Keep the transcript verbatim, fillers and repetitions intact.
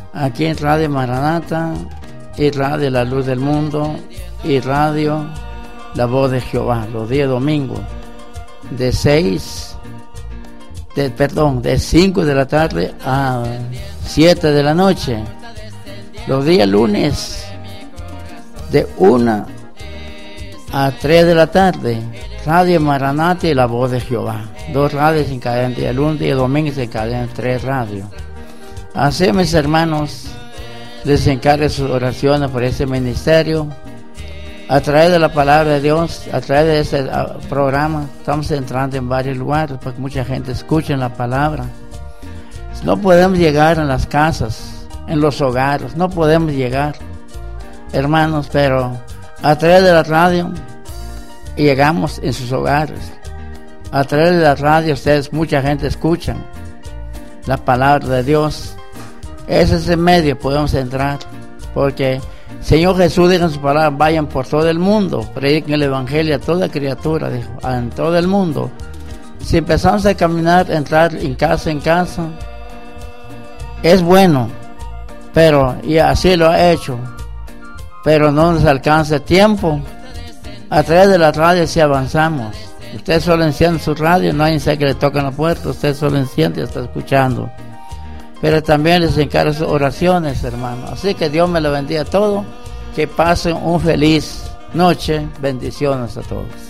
aquí en Radio Maranata y Radio La Luz del Mundo y Radio La Voz de Jehová, los días domingos, de seis, de, perdón, de cinco de la tarde a siete de la noche. Los días lunes, de una a tres de la tarde, Radio Maranata y La Voz de Jehová. Dos radios en cadena, el lunes y el domingo se encadenan tres radios. Así, mis hermanos, les encargo sus oraciones por este ministerio. A través de la palabra de Dios, a través de este uh, programa, estamos entrando en varios lugares para que mucha gente escuche la palabra. No podemos llegar en las casas, en los hogares, no podemos llegar, hermanos, pero a través de la radio llegamos en sus hogares. A través de la radio ustedes, mucha gente escucha la palabra de Dios. Ese es el medio, podemos entrar, porque Señor Jesús dijo en su palabra: vayan por todo el mundo, prediquen el evangelio a toda criatura, dijo, en todo el mundo. Si empezamos a caminar, entrar en casa en casa, es bueno, pero y así lo ha hecho, pero no nos alcanza el tiempo. A través de la radio sí avanzamos. Usted solo enciende su radio, no hay nadie que le toque la puerta, usted solo enciende y está escuchando. Pero también les encargo sus oraciones, hermano. Así que Dios me lo bendiga a todos. Que pasen un feliz noche. Bendiciones a todos.